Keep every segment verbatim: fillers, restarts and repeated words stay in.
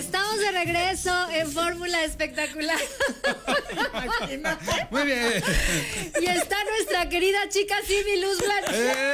Estamos de regreso en Fórmula Espectacular. Imagínate. Muy bien. Y está nuestra querida chica Simi Luz Blanchet. ¡Eh!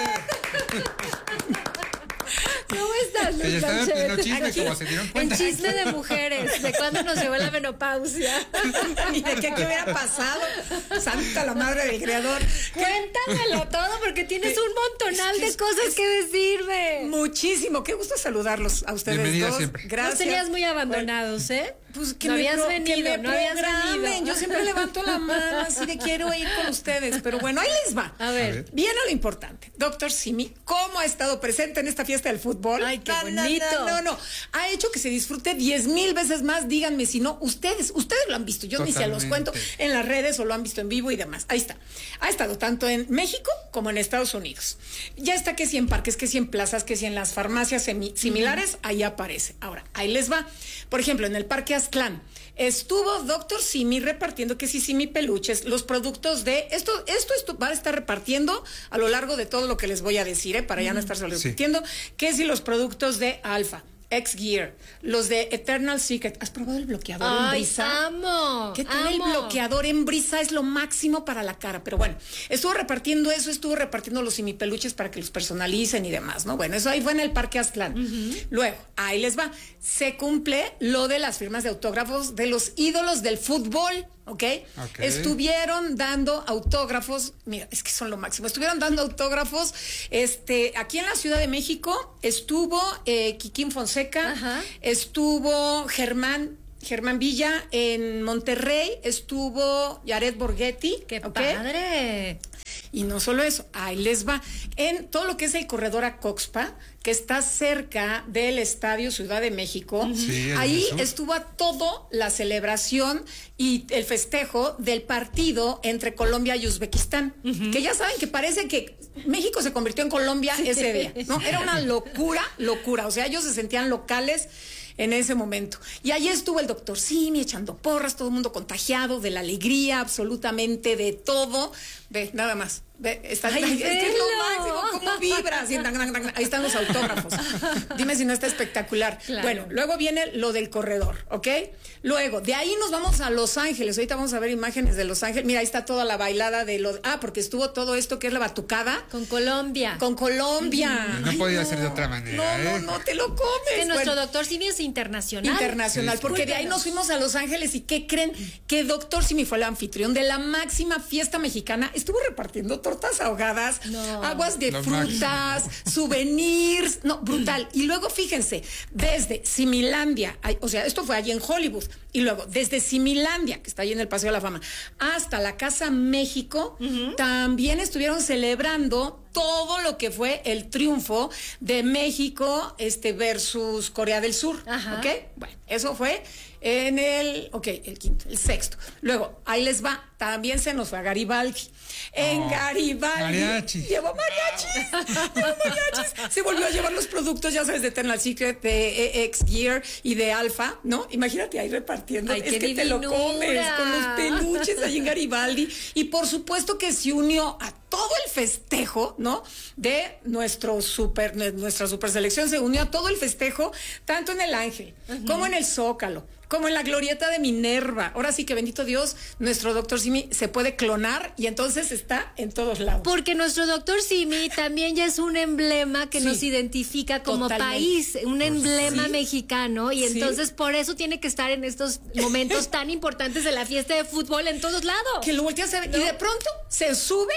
¿Cómo estás, Luz Ella estaba en Blanchet? pleno chisme, Aquí, como se dieron en cuenta. chisme de mujeres, de cuándo nos llevó la menopausia. ¿Y de qué, qué hubiera pasado? Santa la madre del creador. Cuéntamelo todo porque tienes un montonal de cosas que decirme. Muchísimo, qué gusto saludarlos a ustedes Bienvenida dos. siempre. Gracias. Nos tenías muy abandonados, ¿eh? Pues que no me habías pro- venido, que me no habías programen. venido. Yo siempre levanto la mano así de quiero ir con ustedes, pero bueno, ahí les va. A ver. A ver. Viene lo importante. Doctor Simi, ¿cómo ha estado presente en esta fiesta del fútbol? Ay, qué No, no, bonito. No, no, no. Ha hecho que se disfrute diez mil veces más. Díganme si no. Ustedes, ustedes lo han visto. Yo ni se los cuento Totalmente. en las redes o lo han visto en vivo y demás. Ahí está. Ha estado tanto en México como en Estados Unidos. Ya está que si en parques, que si en plazas, que si en las farmacias semi- similares, ahí aparece. Ahora, ahí les va. Por ejemplo, en el Parque Aztlán. Estuvo Doctor Simi repartiendo que sí, Simi peluches, los productos de esto, esto, esto va a estar repartiendo a lo largo de todo lo que les voy a decir, ¿eh? Para ya no estar solo Sí. repitiendo, que si los productos de Alpha, X-Gear, los de Eternal Secret. ¿Has probado el bloqueador en Ay, brisa? amo. ¿Qué tal el amo. bloqueador en brisa? Es lo máximo para la cara. Pero bueno, estuvo repartiendo eso, estuvo repartiendo los simipeluches para que los personalicen y demás, ¿no? Bueno, eso ahí fue en el Parque Aztlán. Luego, ahí les va. Se cumple lo de las firmas de autógrafos de los ídolos del fútbol, ¿ok? Ok. Estuvieron dando autógrafos, mira, es que son lo máximo. Estuvieron dando autógrafos, este, aquí en la Ciudad de México estuvo eh, Kikín Fonseca, Ajá. estuvo Germán Germán Villa, en Monterrey estuvo Jared Borghetti. ¡Qué ¿ok? padre! Y no solo eso, ahí les va. En todo lo que es el corredor a Coxpa, que está cerca del Estadio Ciudad de México, Sí, en ahí el sur. estuvo a todo la celebración y el festejo del partido entre Colombia y Uzbekistán, que ya saben que parece que México se convirtió en Colombia ese día, ¿no? Era una locura, locura, o sea, ellos se sentían locales en ese momento. Y ahí estuvo el doctor Simi echando porras, todo el mundo contagiado de la alegría, absolutamente de todo. Ve, nada más. Ve, está, Ay, es que es velo. lo máximo, cómo vibra. Así, tan, tan, tan, ahí están los autógrafos. Dime si no está espectacular. Claro. Bueno, luego viene lo del corredor, ¿ok? Luego, de ahí nos vamos a Los Ángeles. Ahorita vamos a ver imágenes de Los Ángeles. Mira, ahí está toda la bailada de los... Ah, porque estuvo todo esto que es la batucada. Con Colombia. Con Colombia. No Ay, podía ser de otra manera, No, no, ¿eh? no, te lo comes. que nuestro Bueno, doctor Simi es internacional. internacional, Sí, porque de ahí nos fuimos a Los Ángeles y ¿qué creen? Que Doctor Simi fue el anfitrión de la máxima fiesta mexicana, estuvo repartiendo tortas ahogadas, No. aguas de Lo frutas, souvenirs, no, brutal. Y luego fíjense, desde Similandia, ay, o sea, esto fue allí en Hollywood, y luego desde Similandia, que está ahí en el Paseo de la Fama, hasta la Casa México, también estuvieron celebrando todo lo que fue el triunfo de México este versus Corea del Sur. Ajá. ¿Ok? Bueno, eso fue en el, ok, el quinto, el sexto. Luego, ahí les va, también se nos fue a Garibaldi. En Oh, Garibaldi. mariachis. Llevó mariachis. Llevó mariachis. Se volvió a llevar los productos, ya sabes, de Eternal Secret, de X-Gear y de Alpha, ¿no? Imagínate ahí repartiendo. Ay, es qué que te lo divinura. comes con los peluches ahí en Garibaldi. Y por supuesto que se unió a todo el festejo, ¿no? De nuestro super, nuestra super selección se unió a todo el festejo, tanto en el Ángel, uh-huh, como en el Zócalo, como en la glorieta de Minerva. Ahora sí que bendito Dios, nuestro doctor Simi se puede clonar y entonces está en todos lados. Porque nuestro doctor Simi también ya es un emblema que Sí. nos identifica como Totalmente. país, un emblema Sí. mexicano, y Sí. entonces por eso tiene que estar en estos momentos tan importantes de la fiesta de fútbol en todos lados. Que lo volteas a ver, ¿no? y de pronto se sube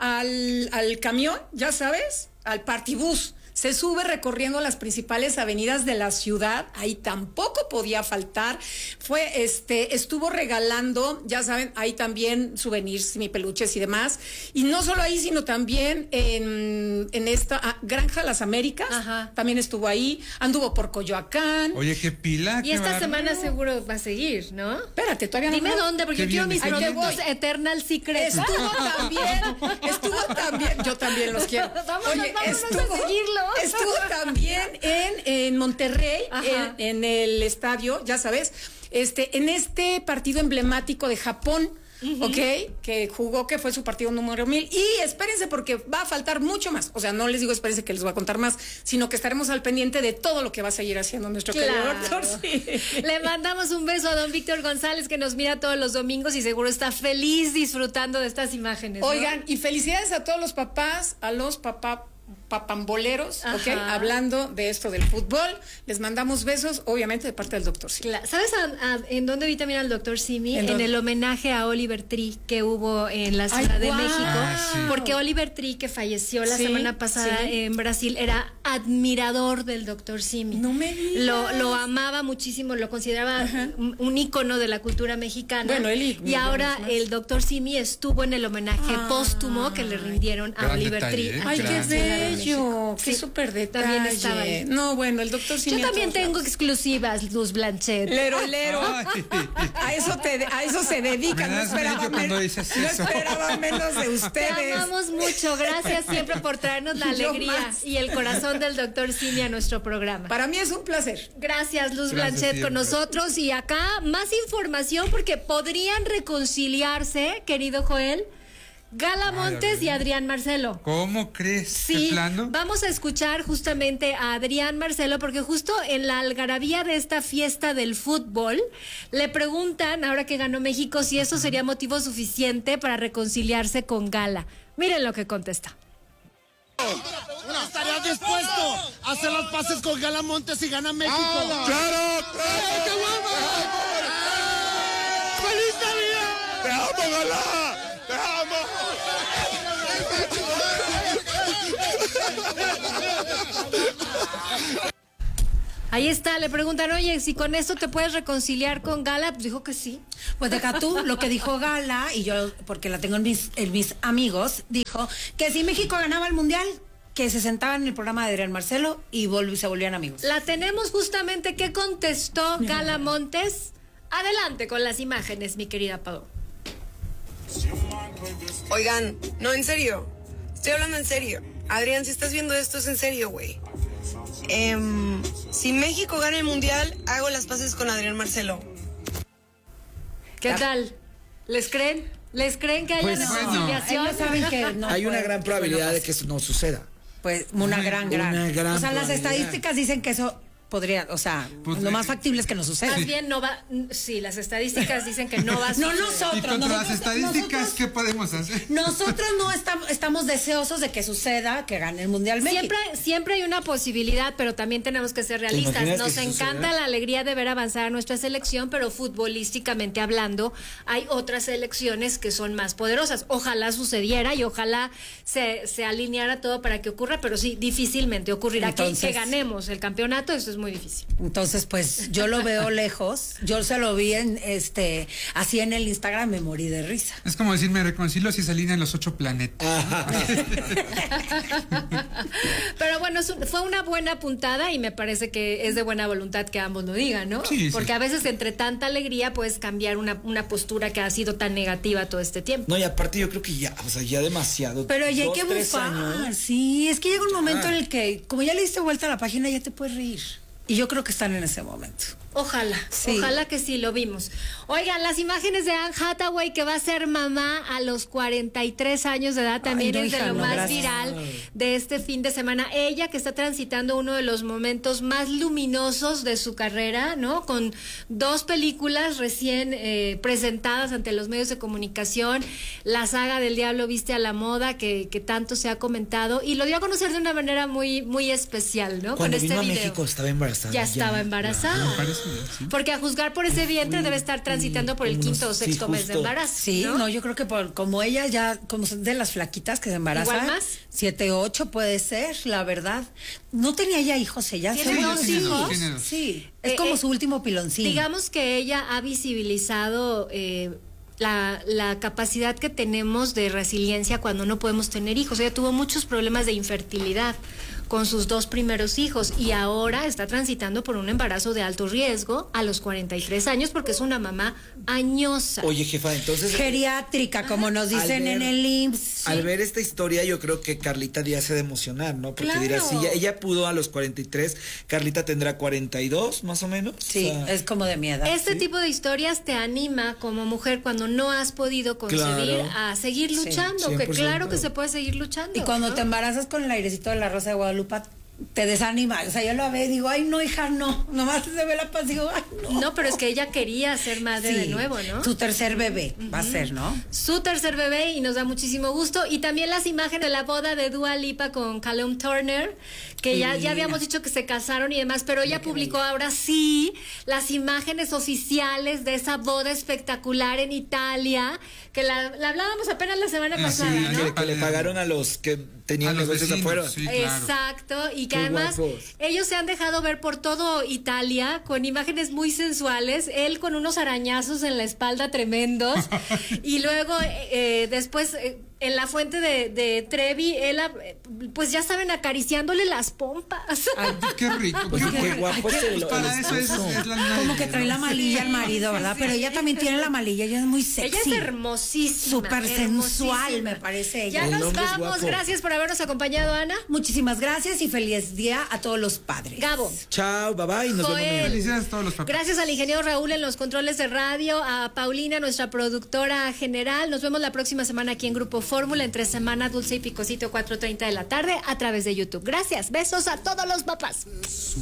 al, al camión, ya sabes, al partibús. Se sube recorriendo las principales avenidas de la ciudad, ahí tampoco podía faltar. Fue, este, estuvo regalando, ya saben, ahí también souvenirs, simipeluches y demás. Y no solo ahí, sino también en, en esta ah, Granja Las Américas. Ajá. También estuvo ahí, anduvo por Coyoacán. Oye, qué pila. Y qué esta bárbaro. semana seguro va a seguir, ¿no? Espérate, todavía no. Dime me- dónde, porque Qué yo quiero bien, mis ahí te productos voy. Eternal Secret. Estuvo también, estuvo también, yo también los quiero. Vámonos, vámonos a seguirlos. Estuvo también en, en Monterrey, Ajá. en, en el estadio, ya sabes, este, en este partido emblemático de Japón. uh-huh. ¿ok? Que jugó, que fue su partido número mil. Y espérense porque va a faltar mucho más. O sea, no les digo espérense que les voy a contar más, sino que estaremos al pendiente de todo lo que va a seguir haciendo nuestro claro. querido doctor. Sí. Le mandamos un beso a don Víctor González, que nos mira todos los domingos y seguro está feliz disfrutando de estas imágenes, ¿no? Oigan, y felicidades a todos los papás, a los papás papamboleros, ¿ok? Hablando de esto del fútbol, les mandamos besos, obviamente, de parte del doctor Simi. Claro. ¿Sabes a, a, en dónde vi también al doctor Simi? En, en el homenaje a Oliver Tree que hubo en la Ciudad Ay, de wow. México, ah, sí. porque Oliver Tree, que falleció la sí, semana pasada sí. en Brasil, era admirador del doctor Simi. No me digas. Lo, lo amaba muchísimo, lo consideraba un, un ícono de la cultura mexicana. Bueno, él y ahora el doctor Simi estuvo en el homenaje ah, póstumo que le rindieron a Oliver detalle, Tree. ¿eh? Ay, qué bello. Yo, qué sí, súper detalle. También estaba ahí. No, bueno, el doctor Simi. Yo también tengo lados. exclusivas, Luz Blanchet. Lero, lero. A eso te, a eso se dedica. No esperaba, men no esperaba menos de ustedes. Te amamos mucho. Gracias siempre por traernos la alegría y el corazón del doctor Simi a nuestro programa. Para mí es un placer. Gracias, Luz Gracias Blanchet, siempre. con nosotros. Y acá más información porque podrían reconciliarse, querido Joel, Gala Montes Ay, y Adrián Marcelo. ¿Cómo crees? Sí, plano? Vamos a escuchar justamente a Adrián Marcelo porque justo en la algarabía de esta fiesta del fútbol le preguntan, ahora que ganó México, si eso sería motivo suficiente para reconciliarse con Gala. Miren lo que contesta. ¿Estarías dispuesto a hacer las paces con Gala Montes si gana México? ¡Claro! ¡Claro! ¡Qué bueno! ¡Feliz Navidad! ¡Te amo, Gala! ¡Te amo! Ahí está, le preguntan, oye, si con esto te puedes reconciliar con Gala, pues dijo que sí. Pues deja tú, lo que dijo Gala, y yo, porque la tengo en mis, en mis amigos, dijo que si México ganaba el Mundial, que se sentaban en el programa de Adrián Marcelo y vol se volvían amigos. La tenemos justamente, ¿qué contestó Gala Montes? Adelante con las imágenes, mi querida Pau. Oigan, no, en serio, estoy hablando en serio. Adrián, si estás viendo esto, es en serio, güey. Eh, si México gana el Mundial, hago las paces con Adrián Marcelo. ¿Qué tal? ¿Les creen? ¿Les creen que haya pues, una bueno. conciliación? Ellos saben que no hay puede, una gran probabilidad no de que eso no suceda. Pues una gran, gran. Una gran o sea, las probabilidad. estadísticas dicen que eso podría, o sea, pues, lo más factible es que no suceda. Más bien no va, sí, las estadísticas dicen que no va a suceder. No nosotros. Y contra nosotros, las estadísticas, nosotros, ¿qué podemos hacer? Nosotros no estamos, estamos deseosos de que suceda, que gane el Mundial México. Siempre, siempre hay una posibilidad, pero también tenemos que ser realistas. Nos encanta suceda? la alegría de ver avanzar a nuestra selección, pero futbolísticamente hablando, hay otras selecciones que son más poderosas. Ojalá sucediera y ojalá se, se alineara todo para que ocurra, pero sí, difícilmente ocurrirá. Entonces, que, que ganemos el campeonato, eso es muy difícil. Entonces, pues yo lo veo lejos. Yo se lo vi en este así en el Instagram, me morí de risa. Es como decir, me reconcilio si se alinean los ocho planetas. Pero bueno, fue una buena puntada y me parece que es de buena voluntad que ambos lo digan, ¿no? Sí, Porque sí. a veces entre tanta alegría puedes cambiar una, una postura que ha sido tan negativa todo este tiempo. No, y aparte yo creo que ya, o sea, ya demasiado. Pero ya hay dos, que tres bufar. años. Sí, es que llega un momento Ah. en el que, como ya le diste vuelta a la página, ya te puedes reír. Y yo creo que están en ese momento. Ojalá, sí. ojalá que sí, lo vimos. Oigan, las imágenes de Anne Hathaway, que va a ser mamá a los cuarenta y tres años de edad, también Ay, no, es hija, de lo no, más gracias. viral de este fin de semana. Ella que está transitando uno de los momentos más luminosos de su carrera, ¿no? Con dos películas recién eh, presentadas ante los medios de comunicación, la saga del Diablo viste a la moda, que, que tanto se ha comentado, y lo dio a conocer de una manera muy, muy especial, ¿no? Cuando Con vino este a video. México estaba embarazada. Ya estaba ya. embarazada. Me parece bien, sí. Porque a juzgar por ese vientre debe estar transitando por el unos- quinto o sexto sí, mes de justo. embarazo. Sí, ¿no? no, yo creo que por, como ella ya, como son de las flaquitas que se embarazan. ¿Igual más? Siete, ocho puede ser, la verdad. No tenía ya hijos ella. ¿Tiene ¿sí? dos tiene dos, hijos? tiene dos. Sí, es Eh, como eh, su último piloncín. Digamos que ella ha visibilizado eh, la, la capacidad que tenemos de resiliencia cuando no podemos tener hijos. Ella tuvo muchos problemas de infertilidad con sus dos primeros hijos y ahora está transitando por un embarazo de alto riesgo a los cuarenta y tres años porque es una mamá añosa. Oye, jefa, entonces... Geriátrica, como nos dicen ver, en el I M S S. Al ver esta historia, yo creo que Carlita Díaz se ha de emocionar, ¿no? Porque Claro. dirá, si ella, ella pudo a los cuarenta y tres, Carlita tendrá cuarenta y dos, más o menos. Sí, O sea, es como de mi edad. Este tipo de historias te anima como mujer cuando no has podido concebir Claro. a seguir luchando, cien que por ciento. claro que se puede seguir luchando. Y cuando ¿no? te embarazas con el airecito de la Rosa de Guadalupe, te desanima. O sea, yo lo veo y digo, ay, no, hija, no. Nomás se ve la paz y digo, ay, no. No, pero es que ella quería ser madre Sí, de nuevo, ¿no? Tu tercer bebé va a ser, ¿no? Su tercer bebé y nos da muchísimo gusto. Y también las imágenes de la boda de Dua Lipa con Callum Turner, que ya, ya habíamos dicho que se casaron y demás, pero ella publicó ahora sí las imágenes oficiales de esa boda espectacular en Italia, que la, la hablábamos apenas la semana Ah, sí, pasada, ayer. ¿no? que, que le pagaron a los que tenían A los negocios vecinos, afuera. sí, claro. Exacto, y que Qué además guapos. ellos se han dejado ver por todo Italia con imágenes muy sensuales, él con unos arañazos en la espalda tremendos y luego eh, después eh, en la fuente de, de Trevi, él eh, pues ya saben acariciándole las pompas. Ay, qué rico. Pues qué qué bueno. guapo Ay, es el- pues para el eso es, esposo. es la Como novia, que trae ¿no? la malilla al marido, ¿verdad? Pero ella también tiene la malilla, ella es muy sexy. Ella es hermosísima. Súper sensual, hermosísima. me parece Ya ella. El nos hombre es vamos, guapo. gracias por habernos acompañado, Ana. Muchísimas gracias y feliz día a todos los padres. Gabo. Chao, bye bye, nos vemos Joel. mañana. Felicidades a todos los papás. Gracias al ingeniero Raúl en los controles de radio, a Paulina, nuestra productora general. Nos vemos la próxima semana aquí en Grupo Fórmula, entre semana Dulce y Picosito, cuatro treinta de la tarde, a través de YouTube. Gracias, besos a todos los papás.